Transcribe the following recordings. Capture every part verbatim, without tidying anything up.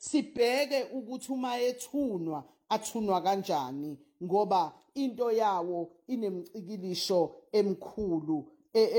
sibheke ukuthi uma ethunwa athunwa kanjani ngoba into yawo inemcikilisho emkhulu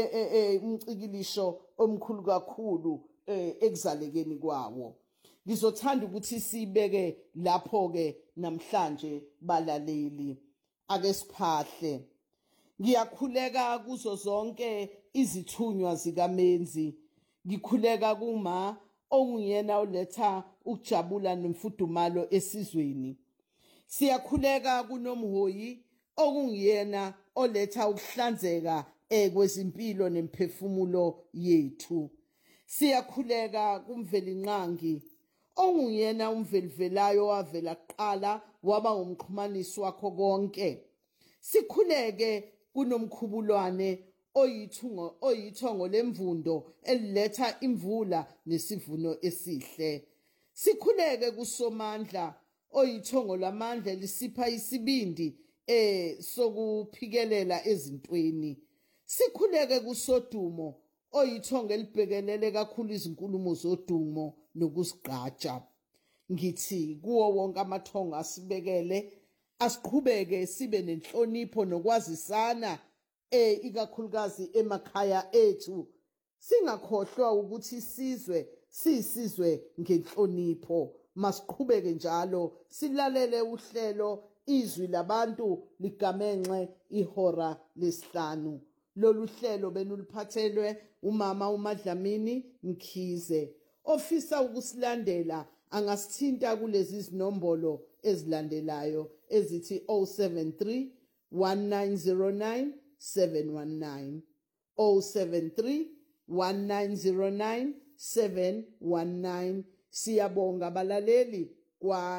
umcikilisho omkhulu kakhulu ekuzalekeni kwawo. Ngizothanda ukuthi sibeke lapho ke namhlanje balaleli. Ake siphahle. Ngiyakhuleka kuzo zonke izithunywa zikaMenzi. Ngikhuleka kuma onguyena oletha ukujabula nemfudumalo esizweni. Siyakhuleka kunomhoyi okungiyena oletha ukuhlanzeka ekwezimpilo nemphefumulo yethu. Siyakhuleka kumvelinqangi onguyena umvelivelayo wavela kuqala waba ngumxhumanisi wakho konke. Sikhuleke kunomkhubulwane oyithungo oyithongo lemvundo eliletha imvula nesivuno esihle. Sikhuleke kuSomandla oyithongo lamandla lisipha isibindi eh sokuphikelela ezintweni. Sikhuleke kuSodumo oyithongo elibhekelele kakhulu izinkulumo zodumo nokuzigqaja. Ngithi kuwo wonke amathongo asibekele asiqhubeke sibe nenhlonipho nokwazisana eh ikakhulukazi emakhaya ethu. Singakhohlwa ukuthi isizwe sisizwe ngenhlonipho. Masiqhubeke njalo silalele uhlelo izwi labantu ligamenxe ihora lesihlanu. Lolu hlelo benuliphathelwe umama uMadlamini Mkhize. Ofisa ukusilandela angasithinta kulezi zinombolo ezilandelayo ezithi oh seven three, one nine zero nine, seven one nine oh seven three, one nine zero nine, seven one nine. Siyabonga balaleli kwa